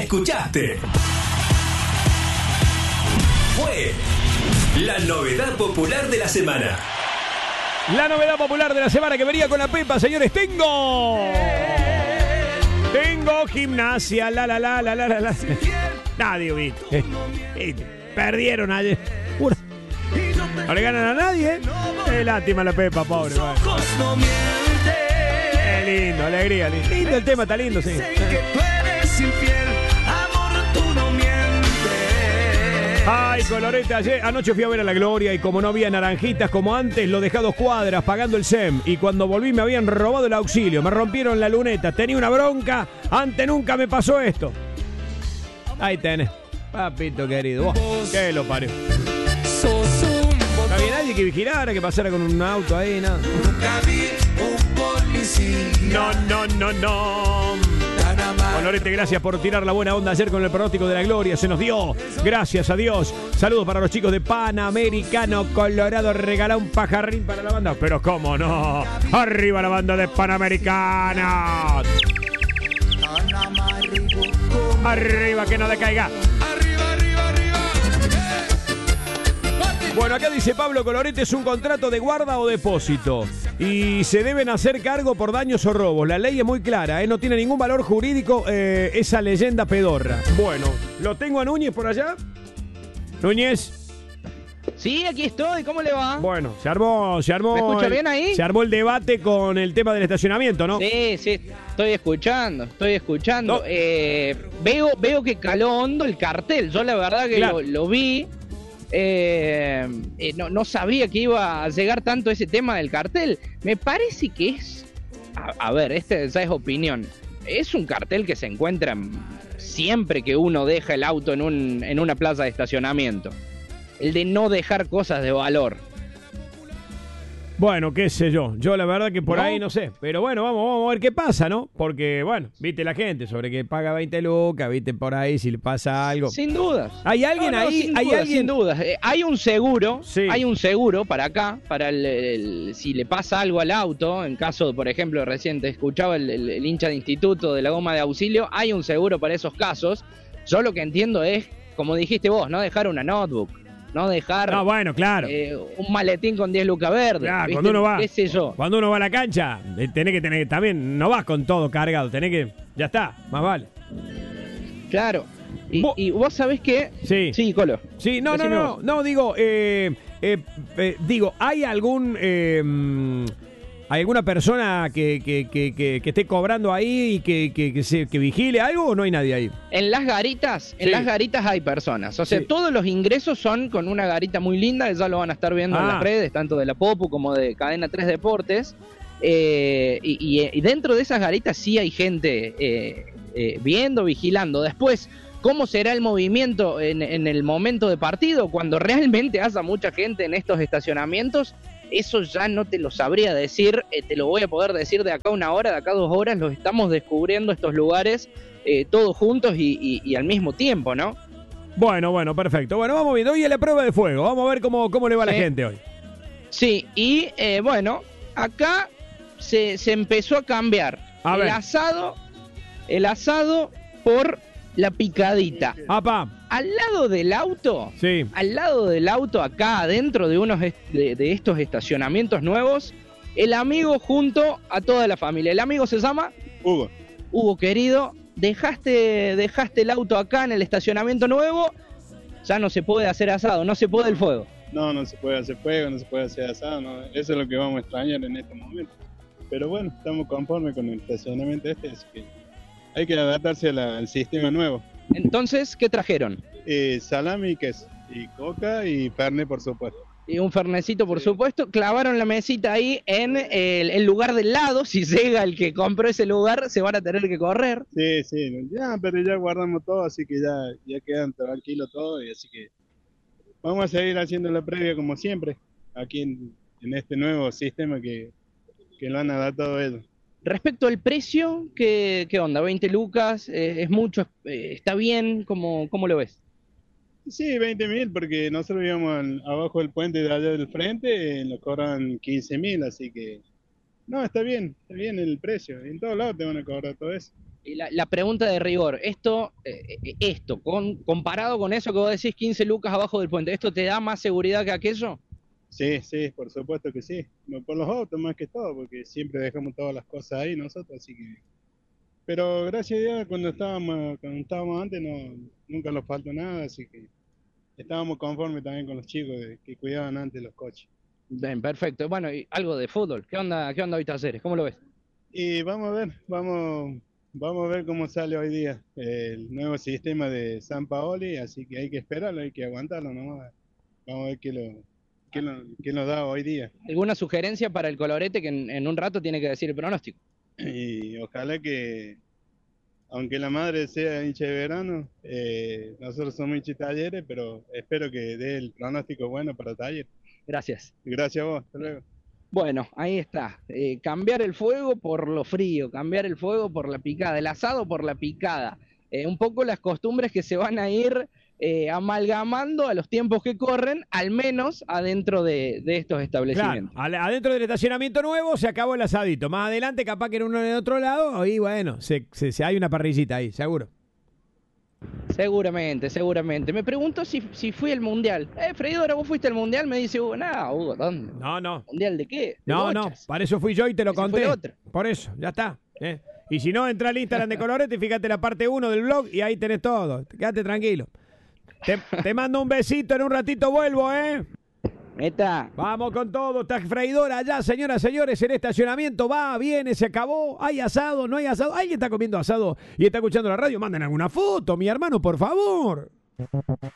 escuchaste. Fue la novedad popular de la semana. La novedad popular de la semana que venía con la Pepa, señores. Tengo gimnasia, la. Nadie visto. Perdieron ayer. No le ganan a nadie, ¿eh? Qué lástima la Pepa, pobre. Qué lindo, alegría. Lindo el tema, está lindo, sí. Ay, Colorete, anoche fui a ver a La Gloria y como no había naranjitas como antes, lo dejé a 2 cuadras pagando el SEM. Y cuando volví me habían robado el auxilio, me rompieron la luneta, tenía una bronca, antes nunca me pasó esto. Ahí tenés, papito querido, que lo parió. No había nadie que vigilara, que pasara con un auto ahí, nada. Nunca vi un policía. No. Colorete, gracias por tirar la buena onda ayer con el pronóstico de La Gloria. Se nos dio, gracias a Dios. Saludos para los chicos de Panamericano Colorado. Regalá un pajarrín para la banda. Pero cómo no, arriba la banda de Panamericana. Arriba, que no decaiga. Bueno, acá dice Pablo Colorete, es un contrato de guarda o depósito y se deben hacer cargo por daños o robos. La ley es muy clara, no tiene ningún valor jurídico esa leyenda pedorra. Bueno, ¿lo tengo a Núñez por allá? Núñez. Sí, aquí estoy, ¿cómo le va? Bueno, se armó. ¿Me escucha bien ahí? Se armó el debate con el tema del estacionamiento, ¿no? Sí, estoy escuchando. No. Veo que caló hondo el cartel. Yo la verdad que claro, lo vi. No sabía que iba a llegar tanto ese tema del cartel. Me parece que es, a ver, esa es opinión, es un cartel que se encuentra siempre que uno deja el auto en una plaza de estacionamiento, el de no dejar cosas de valor. Bueno, qué sé yo la verdad que por ahí no sé, pero bueno, vamos a ver qué pasa, ¿no? Porque, bueno, viste la gente sobre que paga 20 lucas, viste por ahí si le pasa algo. Sin dudas. ¿Hay alguien ahí? Sin dudas. Hay un seguro, sí. Hay un seguro para acá, para si le pasa algo al auto, en caso, por ejemplo, reciente escuchaba el hincha de instituto de la goma de auxilio, hay un seguro para esos casos. Yo lo que entiendo es, como dijiste vos, no dejar una notebook. No dejar bueno, claro. Un maletín con 10 lucas verdes. Claro, cuando uno va, ¿qué sé yo? Cuando uno va a la cancha, tenés que tener también, no vas con todo cargado, tenés que, ya está, más vale. Claro. Y vos sabés que... Sí, Colo. Sí, no, digo, ¿hay alguna persona que esté cobrando ahí y que vigile algo o no hay nadie ahí? En las garitas hay personas. O sea, todos los ingresos son con una garita muy linda, que ya lo van a estar viendo en las redes, tanto de la Popu como de Cadena 3 Deportes. Y dentro de esas garitas sí hay gente viendo, vigilando. Después, ¿cómo será el movimiento en el momento de partido? Cuando realmente haya mucha gente en estos estacionamientos, eso ya no te lo sabría decir, te lo voy a poder decir de acá 1 hora, de acá 2 horas, los estamos descubriendo estos lugares todos juntos y al mismo tiempo, ¿no? Bueno, perfecto. Bueno, vamos viendo. Hoy es la prueba de fuego, vamos a ver cómo le va a la gente hoy. Sí, y bueno, acá se empezó a cambiar el asado por la picadita. ¡Apa! Al lado del auto, acá adentro de unos de estos estacionamientos nuevos, el amigo junto a toda la familia. El amigo se llama Hugo. Hugo, querido, dejaste el auto acá en el estacionamiento nuevo, ya no se puede hacer asado, no se puede el fuego. No se puede hacer fuego, no se puede hacer asado, no. Eso es lo que vamos a extrañar en este momento. Pero bueno, estamos conformes con el estacionamiento así que hay que adaptarse al sistema nuevo. Entonces, ¿qué trajeron? Salami, queso, y coca y fernet, por supuesto. Y un fernecito, por supuesto. Clavaron la mesita ahí en el lugar del lado. Si llega el que compró ese lugar, se van a tener que correr. Sí, pero ya guardamos todo, así que ya quedan tranquilos todos. Y así que vamos a seguir haciendo la previa como siempre, aquí en este nuevo sistema que lo han adaptado ellos. Respecto al precio, ¿qué onda? ¿20 lucas? ¿Es mucho? ¿Está bien? ¿Cómo lo ves? Sí, 20.000, porque nosotros vivíamos abajo del puente de allá del frente, nos cobran 15.000, así que... No, está bien el precio. En todos lados te van a cobrar todo eso. La pregunta de rigor, comparado con eso que vos decís, 15 lucas abajo del puente, ¿esto te da más seguridad que aquello? Sí, por supuesto que sí. No, por los autos más que todo, porque siempre dejamos todas las cosas ahí nosotros, así que... Pero gracias a Dios, cuando estábamos antes, nunca nos faltó nada, así que estábamos conformes también con los chicos que cuidaban antes los coches. Bien, perfecto. Bueno, y algo de fútbol. ¿Qué onda hoy Talleres? ¿Cómo lo ves? Y vamos a ver, vamos a ver cómo sale hoy día el nuevo sistema de Sampaoli, así que hay que esperarlo, hay que aguantarlo nomás. Vamos a ver qué nos da hoy día. ¿Alguna sugerencia para el Colorete que en un rato tiene que decir el pronóstico? Y ojalá que, aunque la madre sea hincha de Verano, nosotros somos hincha de Talleres, pero espero que dé el pronóstico bueno para Talleres. Gracias. Gracias a vos, hasta luego. Bueno, ahí está. Cambiar el fuego por lo frío, cambiar el fuego por la picada, el asado por la picada. Un poco las costumbres que se van a ir amalgamando a los tiempos que corren, al menos adentro de estos establecimientos. Claro, adentro del estacionamiento nuevo se acabó el asadito. Más adelante, capaz que en uno en el otro lado, y bueno, hay una parrillita ahí, seguro. Seguramente. Me pregunto si fui al Mundial. Freidora, ¿vos fuiste al Mundial? Me dice Hugo, Hugo, ¿dónde? No. ¿Mundial de qué? No, para eso fui yo y te lo conté. Fue por eso, ya está. Y si no, entra al Instagram de Colorete, fíjate la parte 1 del blog y ahí tenés todo. Quédate tranquilo. Te mando un besito, en un ratito vuelvo, Meta. Vamos con todo, está freidora allá, señoras, señores, el estacionamiento va, viene, se acabó, hay asado, no hay asado, alguien está comiendo asado y está escuchando la radio, manden alguna foto, mi hermano, por favor.